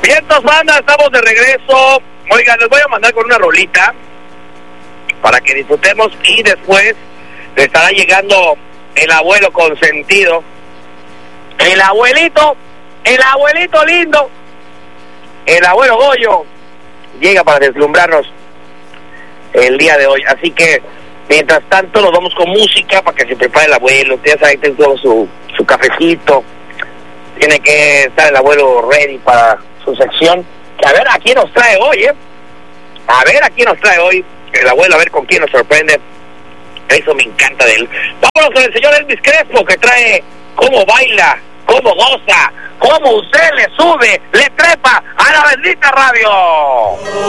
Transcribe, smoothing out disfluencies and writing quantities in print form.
Vientos, banda, estamos de regreso. Oigan, les voy a mandar con una rolita para que disfrutemos y después le estará llegando el abuelo consentido, el abuelito lindo, el abuelo Goyo, llega para deslumbrarnos el día de hoy. Así que, mientras tanto, nos vamos con música para que se prepare el abuelo. Ustedes saben que tiene su cafecito, tiene que estar el abuelo ready para su sección. Que a ver a quién nos trae hoy, a ver a quién nos trae hoy el abuelo, a ver con quién nos sorprende. Eso me encanta de él. Vámonos con el señor Elvis Crespo, que trae cómo baila, cómo goza, cómo usted le sube, le trepa a la bendita radio.